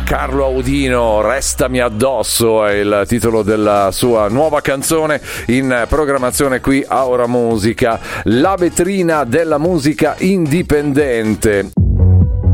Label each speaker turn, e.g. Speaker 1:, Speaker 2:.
Speaker 1: Carlo Audino, Restami addosso è il titolo della sua nuova canzone in programmazione qui a Ora Musica, la vetrina della musica indipendente.